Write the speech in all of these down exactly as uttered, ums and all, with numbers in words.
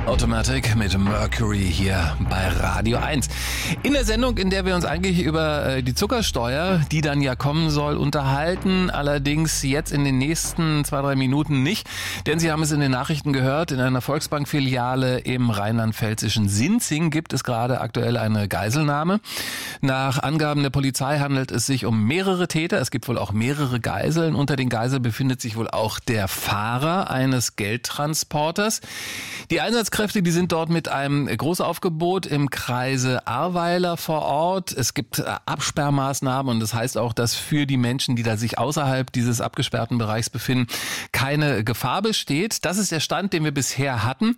Automatic mit Mercury hier bei Radio eins. In der Sendung, in der wir uns eigentlich über die Zuckersteuer, die dann ja kommen soll, unterhalten. Allerdings jetzt in den nächsten zwei, drei Minuten nicht. Denn Sie haben es in den Nachrichten gehört, in einer Volksbank-Filiale im rheinland-pfälzischen Sinzing gibt es gerade aktuell eine Geiselnahme. Nach Angaben der Polizei handelt es sich um mehrere Täter. Es gibt wohl auch mehrere Geiseln. Unter den Geiseln befindet sich wohl auch der Fahrer eines Geldtransporters. Die Einsatzkräfte, die sind dort mit einem Großaufgebot im Kreise Ahrweiler vor Ort. Es gibt Absperrmaßnahmen und das heißt auch, dass für die Menschen, die da sich außerhalb dieses abgesperrten Bereichs befinden, keine Gefahr besteht. Das ist der Stand, den wir bisher hatten.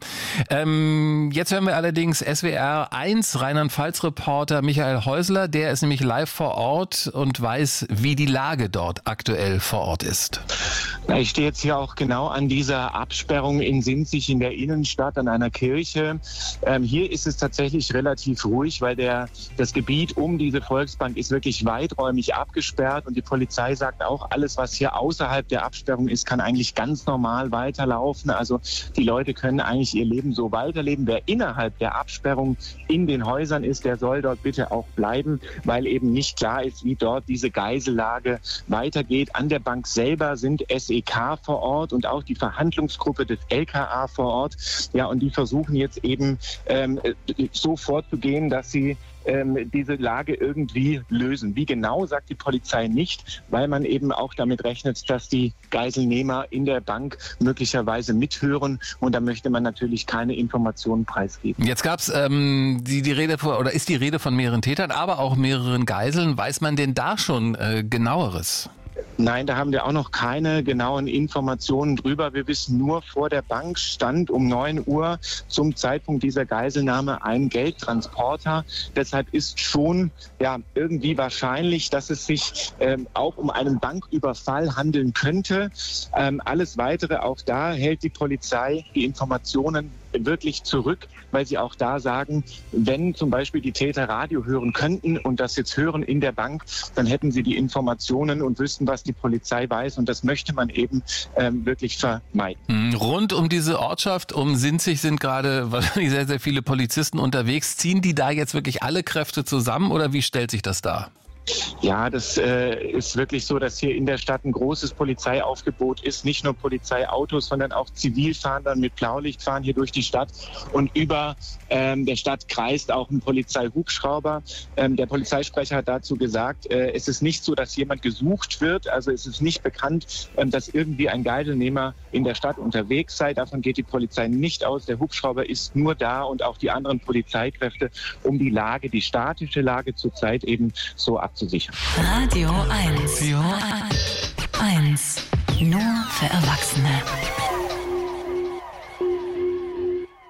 Ähm, jetzt hören wir allerdings S W R eins Rheinland-Pfalz-Reporter Michael Häusler. Der ist nämlich live vor Ort und weiß, wie die Lage dort aktuell vor Ort ist. Ich stehe jetzt hier auch genau an dieser Absperrung in Sinzig in der Innenstadt an einer Kirche. Ähm, hier ist es tatsächlich relativ ruhig, weil der, das Gebiet um diese Volksbank ist wirklich weiträumig abgesperrt und die Polizei sagt auch, alles, was hier außerhalb der Absperrung ist, kann eigentlich ganz normal weiterlaufen. Also die Leute können eigentlich ihr Leben so weiterleben. Wer innerhalb der Absperrung in den Häusern ist, der soll dort bitte auch bleiben, weil eben nicht klar ist, wie dort diese Geisellage weitergeht. An der Bank selber sind S E K vor Ort und auch die Verhandlungsgruppe des L K A vor Ort. Ja, und die versuchen jetzt eben ähm, so vorzugehen, dass sie ähm, diese Lage irgendwie lösen. Wie genau, sagt die Polizei nicht, weil man eben auch damit rechnet, dass die Geiselnehmer in der Bank möglicherweise mithören und da möchte man natürlich keine Informationen preisgeben. Jetzt gab es ähm, die, die Rede von, oder ist die Rede von mehreren Tätern, aber auch mehreren Geiseln. Weiß man denn da schon äh, genaueres? Nein, da haben wir auch noch keine genauen Informationen drüber. Wir wissen nur, vor der Bank stand um neun Uhr zum Zeitpunkt dieser Geiselnahme ein Geldtransporter. Deshalb ist schon ja irgendwie wahrscheinlich, dass es sich ähm, auch um einen Banküberfall handeln könnte. Ähm, alles Weitere, auch da hält die Polizei die Informationen wirklich zurück, weil sie auch da sagen, wenn zum Beispiel die Täter Radio hören könnten und das jetzt hören in der Bank, dann hätten sie die Informationen und wüssten, was die Polizei weiß und das möchte man eben ähm, wirklich vermeiden. Rund um diese Ortschaft, um Sinzig sind gerade wahrscheinlich sehr, sehr viele Polizisten unterwegs. Ziehen die da jetzt wirklich alle Kräfte zusammen oder wie stellt sich das dar? Ja, das äh, ist wirklich so, dass hier in der Stadt ein großes Polizeiaufgebot ist. Nicht nur Polizeiautos, sondern auch Zivilfahnder mit Blaulicht fahren hier durch die Stadt. Und über ähm, der Stadt kreist auch ein Polizeihubschrauber. Ähm, der Polizeisprecher hat dazu gesagt, äh, es ist nicht so, dass jemand gesucht wird. Also es ist nicht bekannt, ähm, dass irgendwie ein Geiselnehmer in der Stadt unterwegs sei. Davon geht die Polizei nicht aus. Der Hubschrauber ist nur da und auch die anderen Polizeikräfte, um die Lage, die statische Lage zurzeit eben so abzusichern. Radio eins. Radio eins. Nur für Erwachsene.